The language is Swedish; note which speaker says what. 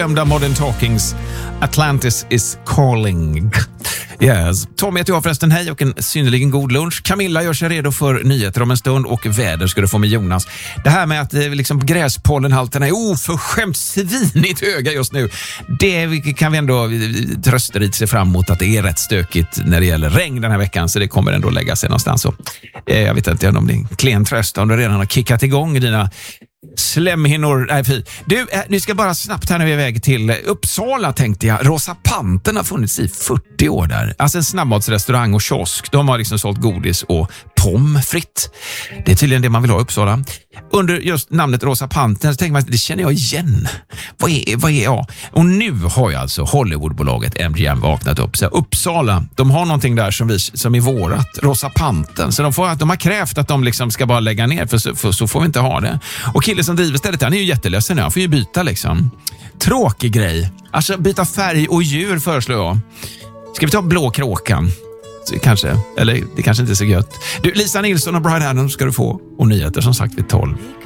Speaker 1: Modern Talkings Atlantis is calling. Yes. Tommy heter jag förresten, hej och en synnerligen god lunch. Camilla gör sig redo för nyheter om en stund och väder ska du få med Jonas. Det här med att liksom gräspollenhalterna är oförskämt svinigt höga just nu. Det kan vi ändå trösta lite sig fram mot att det är rätt stökigt när det gäller regn den här veckan, så det kommer ändå lägga sig någonstans. Så, jag vet inte om det är en klen tröst om du redan har kickat igång dina slemhinnor. Nej, fy. Du, nu ska bara snabbt här när vi är väg till Uppsala tänkte jag. Rosa Panten har funnits i 40 år där. Alltså en snabbmatsrestaurang och kiosk. De har liksom sålt godis och pomfritt. Det är tydligen det man vill ha i Uppsala. Under just namnet Rosa Panten så tänker man att det känner jag igen. Vad är jag? Och nu har ju alltså Hollywoodbolaget MGM vaknat upp. Så Uppsala, de har någonting där som är vårat. Rosa Panten. Så de har krävt att de liksom ska bara lägga ner för så får vi inte ha det. Och killen som driver stället, han är ju jätteledsen nu. Han får ju byta liksom. Tråkig grej. Alltså byta färg och djur föreslår jag. Ska vi ta blå kråkan? Kanske. Eller det kanske inte är så gött. Du, Lisa Nilsson och Brian Adams ska du få. Och nyheter som sagt vid 12.